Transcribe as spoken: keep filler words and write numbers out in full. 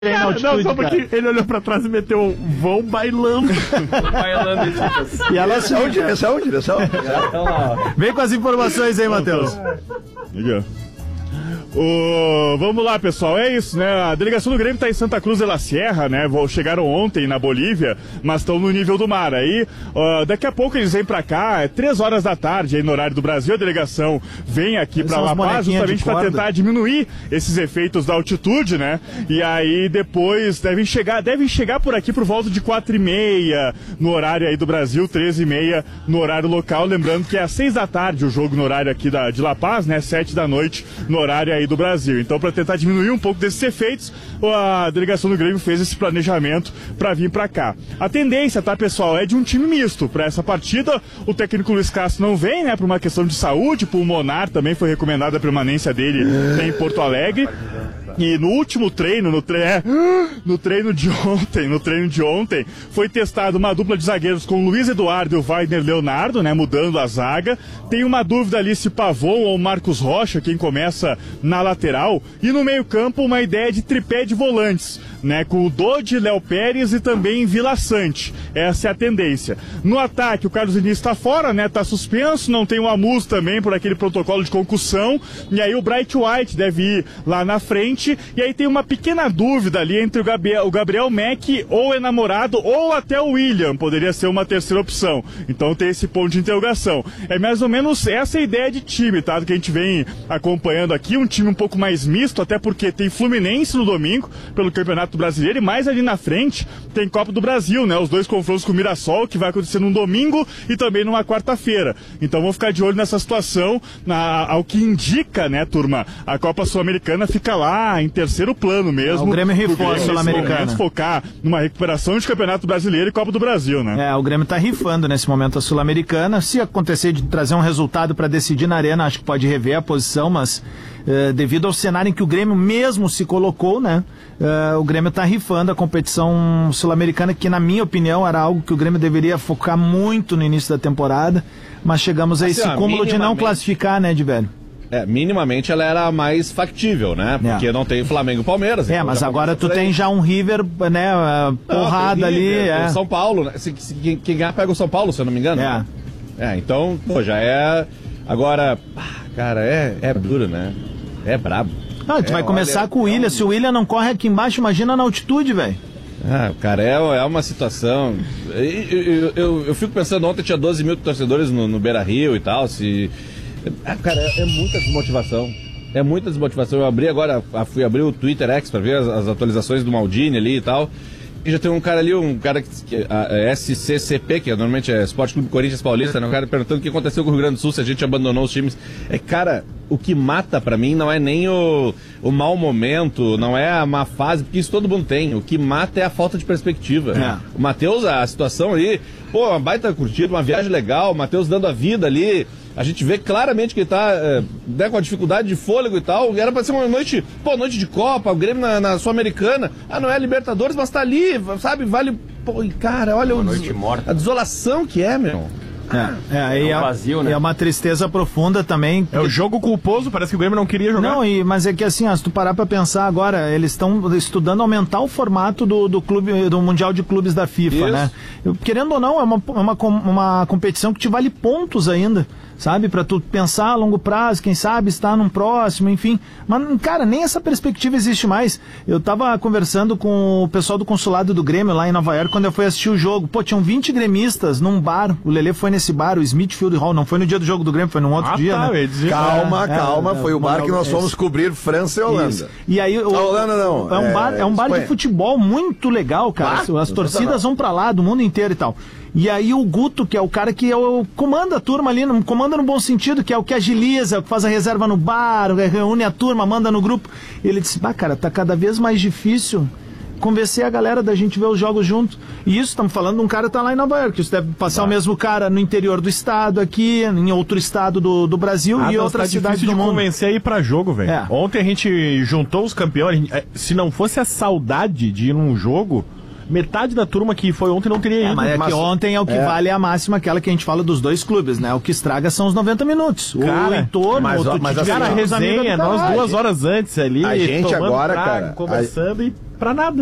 Cara, altitude, não, só porque cara. Ele olhou pra trás e meteu um vão bailando. bailando e tipo assim. E ela direção, direção, direção. Vem com as informações aí, Matheus. Liga. Oh, vamos lá, pessoal, é isso, né? A delegação do Grêmio está em Santa Cruz de la Sierra, né? Chegaram ontem na Bolívia, mas estão no nível do mar. Aí, uh, daqui a pouco eles vêm para cá, é três horas da tarde, aí no horário do Brasil, a delegação vem aqui para La Paz justamente para tentar diminuir esses efeitos da altitude, né? E aí depois devem chegar, devem chegar por aqui por volta de quatro e meia no horário aí do Brasil, treze e meia no horário local. Lembrando que é às seis da tarde o jogo no horário aqui da, de La Paz, né? Sete da noite no horário aí do Brasil. Então, para tentar diminuir um pouco desses efeitos, a delegação do Grêmio fez esse planejamento para vir para cá. A tendência, tá, pessoal, é de um time misto para essa partida. O técnico Luiz Castro não vem, né, por uma questão de saúde, pulmonar, também foi recomendada a permanência dele em Porto Alegre. E no último treino, no, tre... no treino de ontem, no treino de ontem, foi testada uma dupla de zagueiros com Luiz Eduardo e o Wagner Leonardo, né, mudando a zaga. Tem uma dúvida ali se Pavon ou Marcos Rocha, quem começa na lateral. E no meio-campo, uma ideia de tripé de volantes, né, com o Dodi, Léo Pérez e também Vila Sante. Essa é a tendência. No ataque, o Carlos Diniz está fora, né, tá suspenso, não tem o Amus também por aquele protocolo de concussão. E aí o Bright White deve ir lá na frente. E aí tem uma pequena dúvida ali entre o Gabriel, o Gabriel Mack ou é namorado ou até o William, poderia ser uma terceira opção. Então tem esse ponto de interrogação. É mais ou menos essa a ideia de time, tá? Do que a gente vem acompanhando aqui, um time um pouco mais misto, até porque tem Fluminense no domingo pelo Campeonato Brasileiro e mais ali na frente tem Copa do Brasil, né? Os dois confrontos com o Mirassol, que vai acontecer num domingo e também numa quarta-feira. Então vamos ficar de olho nessa situação, na, ao que indica, né, turma? A Copa Sul-Americana fica lá em terceiro plano mesmo. É, o Grêmio rifou a Sul-Americana. Focar numa recuperação de Campeonato Brasileiro e Copa do Brasil, né? É, o Grêmio tá rifando nesse momento a Sul-Americana. Se acontecer de trazer um resultado para decidir na arena, acho que pode rever a posição, mas eh, devido ao cenário em que o Grêmio mesmo se colocou, né? Eh, o Grêmio tá rifando a competição sul-americana, que na minha opinião era algo que o Grêmio deveria focar muito no início da temporada, mas chegamos a assim, esse ó, cúmulo de não classificar, né, de velho? É, minimamente ela era mais factível, né? Porque é. não tem Flamengo e Palmeiras. É, então mas agora tu tem já um River, né, porrada não, ali. River, é. O São Paulo, né? Se, se, quem, quem ganhar pega o São Paulo, se eu não me engano. É. É, então, pô, já é... Agora, cara, é, é duro, né? É brabo. Não, tu é, vai começar olha, com o William. É um... Se o William não corre aqui embaixo, imagina na altitude, velho. Ah, cara, é, é uma situação... Eu, eu, eu, eu fico pensando, ontem tinha doze mil torcedores no, no Beira-Rio e tal, se... É, cara, é, é muita desmotivação. É muita desmotivação. Eu abri agora, fui abrir o Twitter X pra ver as, as atualizações do Maldini ali e tal. E já tem um cara ali, um cara que a, a S C C P, que normalmente é Esporte Clube Corinthians Paulista, né? Um cara perguntando o que aconteceu com o Rio Grande do Sul, se a gente abandonou os times. É, cara, o que mata pra mim não é nem o, o mau momento, não é a má fase, porque isso todo mundo tem. O que mata é a falta de perspectiva. É. O Matheus, a situação ali, pô, uma baita curtida, uma viagem legal, o Matheus dando a vida ali. A gente vê claramente que ele tá é, né, com a dificuldade de fôlego e tal. Era pra ser uma noite, pô, noite de Copa, o Grêmio na, na Sul-Americana. Ah, não é Libertadores, mas tá ali, sabe? Vale. Pô, cara, olha o, noite morta. A desolação que é, meu. É, é, é, um vazio, né? É uma tristeza profunda também. É o jogo culposo, parece que o Grêmio não queria jogar. Não, e, mas é que assim, ó, se tu parar pra pensar agora, eles estão estudando aumentar o formato do, do clube, do Mundial de Clubes da FIFA, Isso. né? Eu, querendo ou não, é uma, uma, uma competição que te vale pontos ainda, sabe? Pra tu pensar a longo prazo, quem sabe estar num próximo, enfim. Mas, cara, nem essa perspectiva existe mais. Eu tava conversando com o pessoal do consulado do Grêmio lá em Nova York quando eu fui assistir o jogo. Pô, tinham vinte gremistas num bar. O Lelê foi nesse bar, o Smithfield Hall. Não foi no dia do jogo do Grêmio, foi num outro ah, dia, tá, né? Dizer, calma, é, calma. É, foi é, o bar é, que nós é, fomos cobrir França e Holanda. Isso. E aí, o, a Holanda não. É um é, bar, é um bar de futebol muito legal, cara. Ah, As torcidas vão pra lá, do mundo inteiro e tal. E aí o Guto, que é o cara que é o, comanda a turma ali, não comanda no bom sentido, que é o que agiliza, o que faz a reserva no bar, reúne a turma, manda no grupo. Ele disse, bah, cara, tá cada vez mais difícil convencer a galera da gente ver os jogos juntos. E isso, estamos falando de um cara que tá lá em Nova York. Isso deve passar ah. o mesmo cara no interior do estado aqui, em outro estado do, do Brasil ah, e outra tá cidade do mundo. Difícil de convencer a ir pra jogo, velho. É. Ontem a gente juntou os campeões. Se não fosse a saudade de ir num jogo... Metade da turma que foi ontem não teria ido. É, mas é mas que ontem é o que é. vale a máxima, aquela que a gente fala dos dois clubes, né? O que estraga são os noventa minutos. Cara, o entorno, mas, o mas assim, cara, a resenha, nós duas horas antes ali, a gente agora, trago, cara, conversando a, e... pra nada.